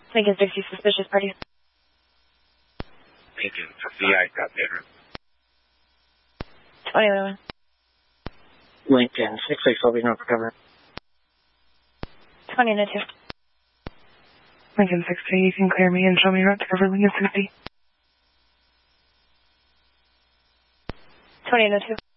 Lincoln 60, suspicious party. Lincoln 58, got better. 2011. Lincoln 66, I'll be not recovered. 20 and a 2. Lincoln 60, you can clear me and show me route to cover Lincoln 60. 20 and a 2.